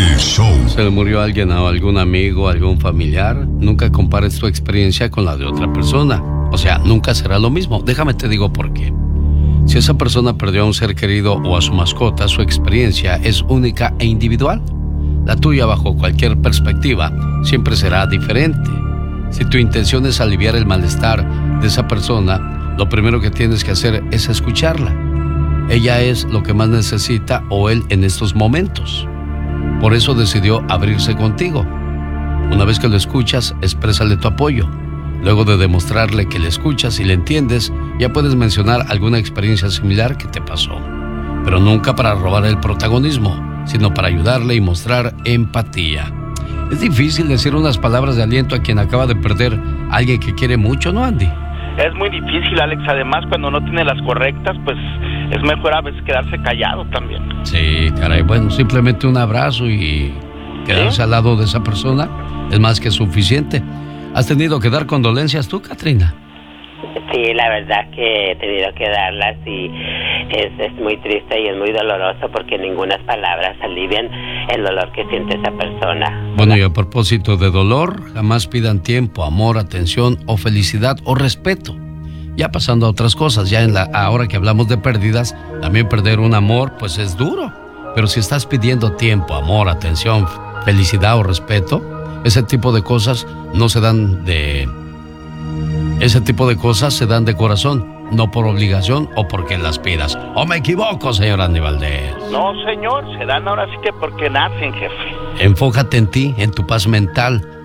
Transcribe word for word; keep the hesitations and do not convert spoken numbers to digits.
El show. Se le murió alguien o algún amigo, algún familiar. Nunca compares tu experiencia con la de otra persona. O sea, nunca será lo mismo. Déjame te digo por qué. Si esa persona perdió a un ser querido o a su mascota, su experiencia es única e individual. La tuya, bajo cualquier perspectiva, siempre será diferente. Si tu intención es aliviar el malestar de esa persona, lo primero que tienes que hacer es escucharla. Ella es lo que más necesita o él en estos momentos. Por eso decidió abrirse contigo. Una vez que lo escuchas, exprésale tu apoyo. Luego de demostrarle que le escuchas y le entiendes, ya puedes mencionar alguna experiencia similar que te pasó. Pero nunca para robar el protagonismo, sino para ayudarle y mostrar empatía. Es difícil decir unas palabras de aliento a quien acaba de perder a alguien que quiere mucho, ¿no, Andy? Es muy difícil, Alex. Además, cuando no tiene las correctas, pues es mejor a veces quedarse callado también. Sí, caray. Bueno, simplemente un abrazo y quedarse ¿Sí? al lado de esa persona es más que suficiente. ¿Has tenido que dar condolencias tú, Katrina? Sí, la verdad que he tenido que darlas y es, es muy triste y es muy doloroso porque ninguna palabras alivian el dolor que siente esa persona. Bueno, y a propósito de dolor, jamás pidan tiempo, amor, atención o felicidad o respeto. Ya pasando a otras cosas, ya en la ahora que hablamos de pérdidas, también perder un amor pues es duro. Pero si estás pidiendo tiempo, amor, atención, felicidad o respeto, ese tipo de cosas no se dan de... Ese tipo de cosas se dan de corazón, no por obligación o porque las pidas. ¿O me equivoco, señor Andy Valdés? No, señor, se dan ahora sí que porque nacen, jefe. Enfócate en ti, en tu paz mental.